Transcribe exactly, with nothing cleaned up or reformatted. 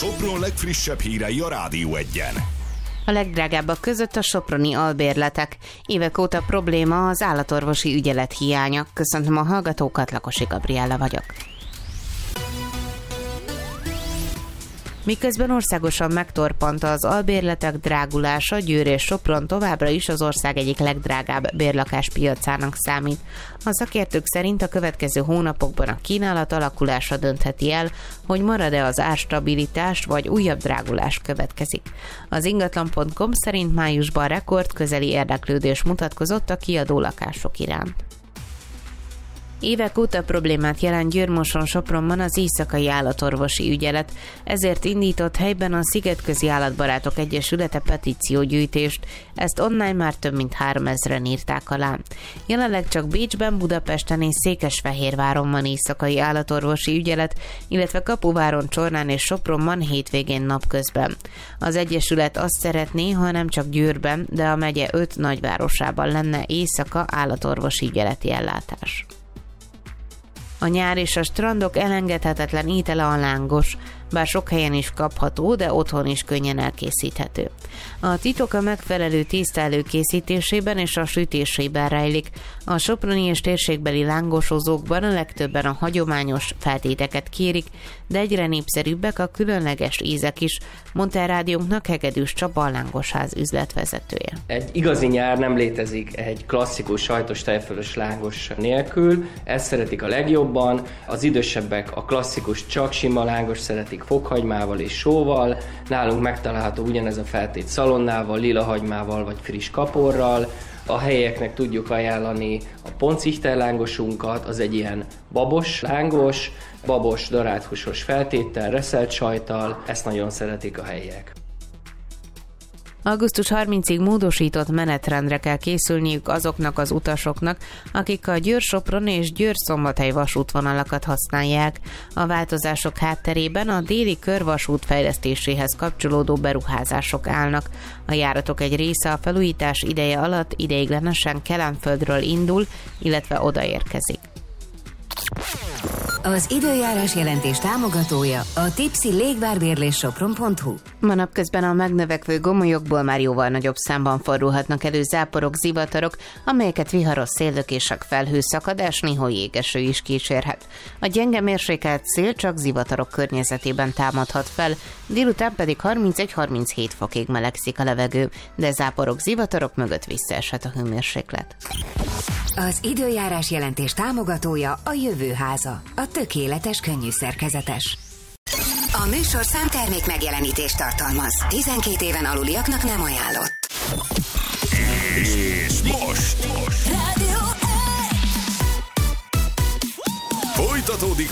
Sopron legfrissebb hírei a Rádió Egyen. A legdrágábbak között a soproni albérletek. Évek óta probléma az állatorvosi ügyelet hiánya. Köszöntöm a hallgatókat, Lakosi Gabriella vagyok. Miközben országosan megtorpant az albérletek drágulása, Győr és Sopron továbbra is az ország egyik legdrágább bérlakáspiacának számít. A szakértők szerint a következő hónapokban a kínálat alakulása döntheti el, hogy marad-e az árstabilitás, vagy újabb drágulás következik. Az ingatlan pont com szerint májusban rekordközeli érdeklődés mutatkozott a kiadó lakások iránt. Évek óta problémát jelent Győr-Moson-Sopronban az éjszakai állatorvosi ügyelet, ezért indított helyben a Szigetközi Állatbarátok Egyesülete petíciógyűjtést, ezt online már több mint háromezren írták alá. Jelenleg csak Bécsben, Budapesten és Székesfehérváron van éjszakai állatorvosi ügyelet, illetve Kapuváron, Csornán és Sopronban hétvégén napközben. Az Egyesület azt szeretné, ha nem csak Győrben, de a megye öt nagyvárosában lenne éjszaka állatorvosi ügyeleti ellátás. A nyár és a strandok elengedhetetlen étele a lángos, bár sok helyen is kapható, de otthon is könnyen elkészíthető. A titok a megfelelő tészta előkészítésében és a sütésében rejlik. A soproni és térségbeli lángosozókban a legtöbben a hagyományos feltéteket kérik, de egyre népszerűbbek a különleges ízek is, mondta a rádiónknak Hegedűs Csaba, a Lángosház üzletvezetője. Egy igazi nyár nem létezik egy klasszikus sajtos tejfölös lángos nélkül, ezt szeretik a legjobban, az idősebbek a klasszikus csak sima lángos szeretik fokhagymával és sóval, nálunk megtalálható ugyanez a feltét szalonnával, lilahagymával vagy friss kaporral. A helyieknek tudjuk ajánlani a poncichter lángosunkat, az egy ilyen babos lángos, babos darált húsos feltéttel, reszelt sajttal, ezt nagyon szeretik a helyiek. augusztus harmincadikáig módosított menetrendre kell készülniük azoknak az utasoknak, akik a Győr-Sopron és Győr-Szombathely vasútvonalakat használják. A változások hátterében a déli körvasút fejlesztéséhez kapcsolódó beruházások állnak. A járatok egy része a felújítás ideje alatt ideiglenesen Kelenföldről indul, illetve odaérkezik. Az időjárás jelentés támogatója a Tipsy légvárbérlés sopron pont hu. Ma napközben a megnövekvő gomolyokból már jóval nagyobb számban fordulhatnak elő záporok, zivatarok, amelyeket viharos széllökések, felhőszakadás, néhol jégeső is kísérhet. A gyenge mérsékelt szél csak zivatarok környezetében támadhat fel, délután pedig harmincegy-harminchét fokig melegszik a levegő, de záporok, zivatarok mögött visszaeshet a hőmérséklet. Az időjárás jelentés támogatója a Jövőháza, a tökéletes könnyű szerkezetes. A műsor számtermék megjelenítést tartalmaz. tizenkét éven aluliaknak nem ajánlott. És most, most. Rádió folytatódik